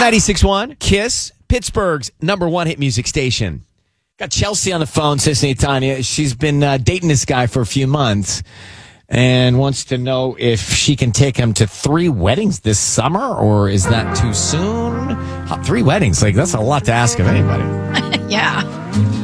96.1 Kiss, Pittsburgh's #1 hit music station. Got Chelsea on the phone, Sisney Tanya. She's been dating this guy for a few months and wants to know if she can take him to 3 weddings this summer, or is that too soon? 3 weddings, like that's a lot to ask of anybody. Yeah.